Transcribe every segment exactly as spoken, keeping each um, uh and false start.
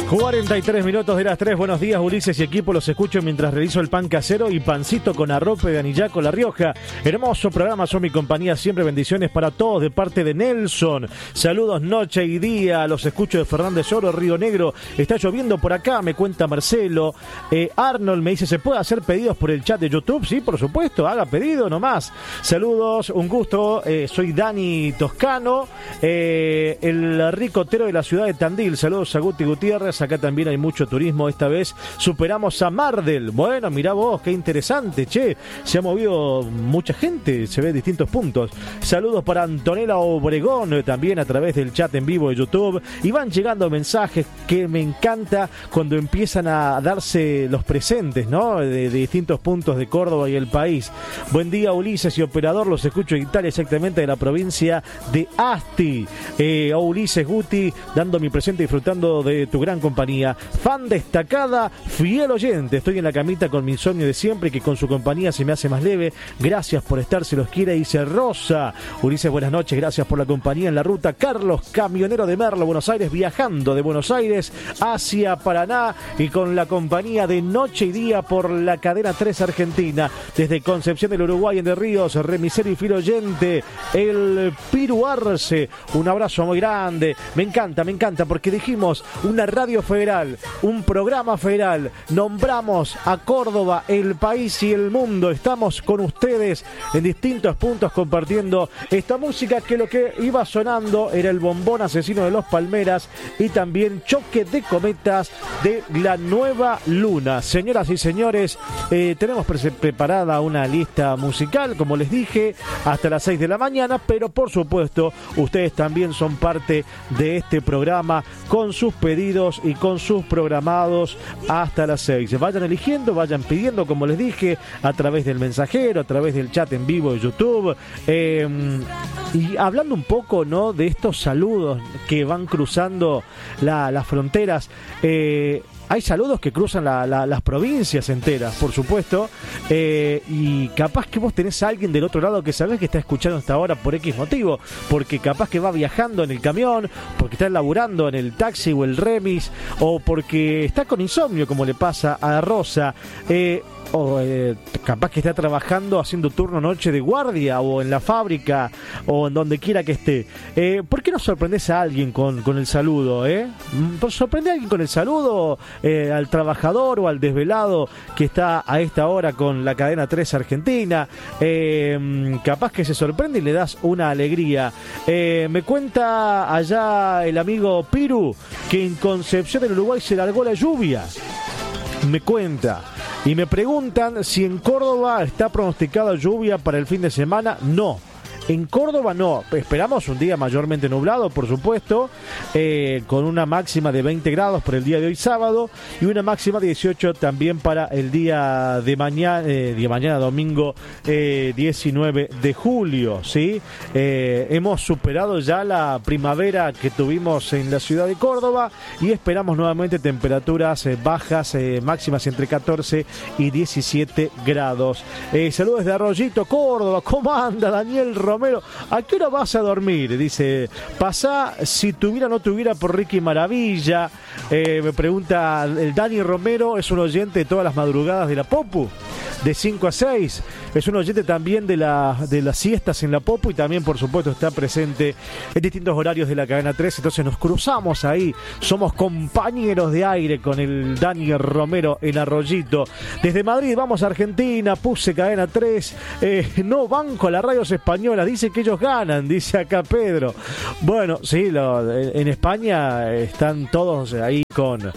cuarenta y tres minutos de las tres. Buenos días, Ulises y equipo. Los escucho mientras realizo el pan casero y pancito con arrope de anillaco La Rioja. Hermoso programa, son mi compañía siempre. Bendiciones para todos de parte de Nelson. Saludos noche y día. Los escucho de Fernández Oro, Río Negro. Está lloviendo por acá, me cuenta Marcelo. Eh, Arnold me dice, ¿se puede hacer pedidos por el chat de YouTube? Sí, por supuesto, haga pedido nomás. Saludos, un gusto. Eh, soy Dani Toscano, eh, el ricotero de la ciudad de Tandil. Saludos a Guti Gutiérrez. Acá también hay mucho turismo. Esta vez superamos a Mardel. Bueno, mirá vos, qué interesante, che. Se ha movido mucha gente, se ve en distintos puntos. Saludos para Antonella Obregón, también a través del chat en vivo de YouTube. Y van llegando mensajes que me encanta cuando empiezan a darse los presentes, ¿no? De, de distintos puntos de Córdoba y el país. Buen día, Ulises y operador. Los escucho en Italia, exactamente de la provincia de Asti. Eh, oh, Ulises, Guti, dando mi presente y disfrutando de tu gran compañía. Fan destacada, fiel oyente. Estoy en la camita con mi insomnio de siempre, que con su compañía se me hace más leve. Gracias por estar, se los quiere, dice Rosa. Ulises, buenas noches, gracias por la compañía en la ruta. Carlos, camionero de Merlo, Buenos Aires, viajando de Buenos Aires hacia Paraná y con la compañía de noche y día por la cadena tres Argentina. Desde Concepción del Uruguay, en de Ríos, remisero y fiel oyente, el Piru Arce. Un abrazo muy grande. Me encanta, me encanta, porque dijimos una radio federal, un programa federal, nombramos a Córdoba, el país y el mundo. Estamos con ustedes en distintos puntos compartiendo esta música, que lo que iba sonando era el bombón asesino de los Palmeras y también Choque de Cometas de La Nueva Luna. Señoras y señores, eh, tenemos pre- preparada una lista musical, como les dije, hasta las seis de la mañana, pero por supuesto ustedes también son parte de este programa con sus pedidos y con sus programados hasta las seis. Vayan eligiendo, vayan pidiendo, como les dije, a través del mensajero, a través del chat en vivo de YouTube. Eh, y hablando un poco, ¿no?, de estos saludos que van cruzando la, las fronteras. Eh, Hay saludos que cruzan la, la, las provincias enteras, por supuesto, eh, y capaz que vos tenés a alguien del otro lado que sabés que está escuchando hasta ahora por X motivo, porque capaz que va viajando en el camión, porque está laburando en el taxi o el remis, o porque está con insomnio, como le pasa a Rosa, eh, o eh, capaz que está trabajando haciendo turno noche de guardia, o en la fábrica, o en donde quiera que esté. Eh, ¿Por qué no sorprendés a alguien con, con el saludo? Eh? Sorprende a alguien con el saludo, eh, al trabajador o al desvelado que está a esta hora con la cadena tres Argentina. Eh, capaz que se sorprende y le das una alegría. Eh, me cuenta allá el amigo Piru que en Concepción del Uruguay se largó la lluvia. Me cuenta. Y me preguntan si en Córdoba está pronosticada lluvia para el fin de semana. No. En Córdoba no, esperamos un día mayormente nublado, por supuesto, eh, con una máxima de veinte grados para el día de hoy sábado y una máxima de dieciocho también para el día de mañana, eh, de mañana domingo eh, diecinueve de julio, ¿sí? Eh, hemos superado ya la primavera que tuvimos en la ciudad de Córdoba y esperamos nuevamente temperaturas eh, bajas, eh, máximas entre catorce y diecisiete grados. Eh, saludos de Arroyito, Córdoba. ¿Cómo anda Daniel Romero? ¿A qué hora vas a dormir? Dice, pasá si tuviera o no tuviera por Ricky Maravilla. Eh, me pregunta el Dani Romero, es un oyente de todas las madrugadas de la Popu, de cinco a seis. Es un oyente también de, la, de las siestas en la Popu y también, por supuesto, está presente en distintos horarios de la cadena tres. Entonces nos cruzamos ahí. Somos compañeros de aire con el Dani Romero en Arroyito. Desde Madrid vamos a Argentina. Puse cadena tres. Eh, no banco a las radios españolas. Dice que ellos ganan, dice acá Pedro. Bueno, sí, lo, en España están todos ahí con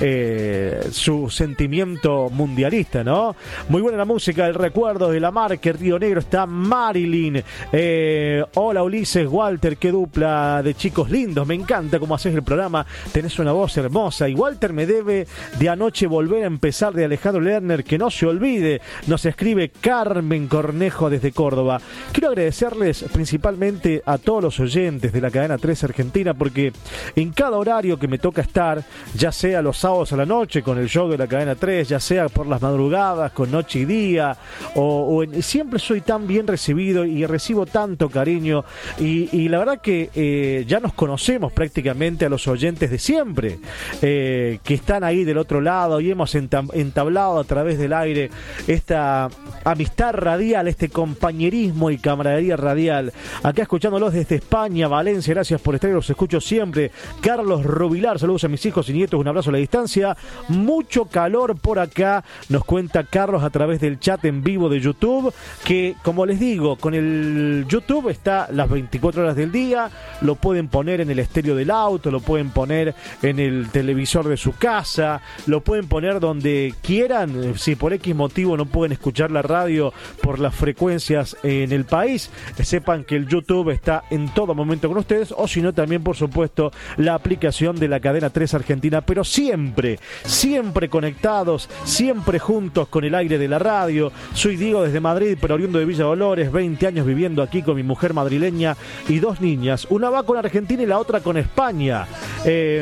eh, su sentimiento mundialista, ¿no? Muy buena la música, el recuerdo de la marca Río Negro. Está Marilyn. Eh, hola Ulises, Walter, qué dupla de chicos lindos. Me encanta cómo haces el programa. Tenés una voz hermosa. Y Walter me debe de anoche volver a empezar de Alejandro Lerner. Que no se olvide. Nos escribe Carmen Cornejo desde Córdoba. Quiero agradecerles principalmente a todos los oyentes de la cadena tres Argentina, porque en cada horario que me toca estar, ya sea los sábados a la noche con el show de la Cadena tres, ya sea por las madrugadas con Noche y Día, o, o en, siempre soy tan bien recibido y recibo tanto cariño, y, y la verdad que eh, ya nos conocemos prácticamente a los oyentes de siempre, eh, que están ahí del otro lado, y hemos entablado a través del aire esta amistad radial, este compañerismo y camaradería radial. Acá escuchándolos desde España, Valencia, gracias por estar, los escucho siempre. Carlos Rubilar, saludos a mis hijos y nietos, un abrazo a la distancia. Mucho calor por acá, nos cuenta Carlos a través del chat en vivo de YouTube, que como les digo, con el YouTube está las veinticuatro horas del día, lo pueden poner en el estéreo del auto, lo pueden poner en el televisor de su casa, lo pueden poner donde quieran. Si por X motivo no pueden escuchar la radio por las frecuencias en el país, sepan que el YouTube está en todo momento con ustedes, o si no también por supuesto la aplicación de la Cadena tres Argentina, pero siempre, siempre conectados, siempre juntos con el aire de la radio. Soy Diego desde Madrid, pero oriundo de Villa Dolores, veinte años viviendo aquí con mi mujer madrileña y dos niñas, una va con Argentina y la otra con España, eh,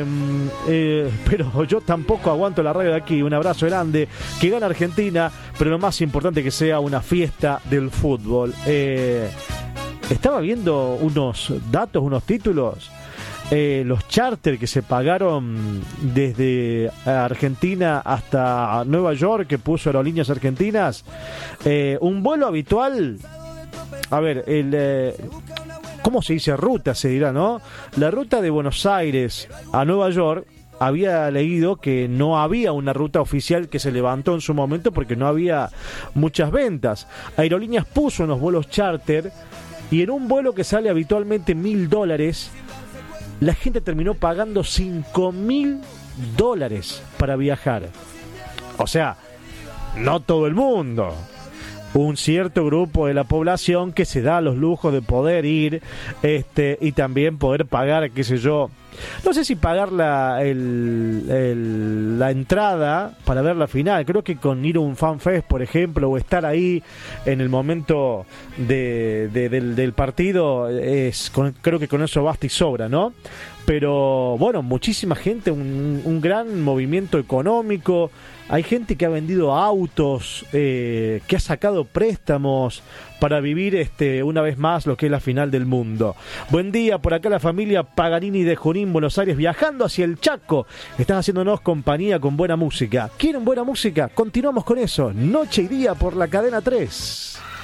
eh, pero yo tampoco aguanto la radio de aquí. Un abrazo grande, que gana Argentina, pero lo más importante que sea una fiesta del fútbol. Eh, estaba viendo unos datos, unos títulos, eh, los charters que se pagaron desde Argentina hasta Nueva York, que puso Aerolíneas Argentinas, eh, un vuelo habitual, a ver, el... Eh, ¿cómo se dice? Ruta se dirá, ¿no? La ruta de Buenos Aires a Nueva York, había leído que no había una ruta oficial que se levantó en su momento porque no había muchas ventas. Aerolíneas puso unos vuelos charter, y en un vuelo que sale habitualmente mil dólares, la gente terminó pagando cinco mil dólares para viajar. O sea, no todo el mundo. Un cierto grupo de la población que se da los lujos de poder ir, este, y también poder pagar, qué sé yo, no sé si pagar la, el, el, la entrada para ver la final. Creo que con ir a un FanFest, por ejemplo, o estar ahí en el momento de, de, del, del partido, es, con, creo que con eso basta y sobra, ¿no? Pero bueno, muchísima gente, un, un gran movimiento económico. Hay gente que ha vendido autos, eh, que ha sacado préstamos para vivir este una vez más lo que es la final del mundo. Buen día, por acá la familia Paganini de Junín, Buenos Aires, viajando hacia el Chaco. Están haciéndonos compañía con buena música. ¿Quieren buena música? Continuamos con eso. Noche y Día por la Cadena tres.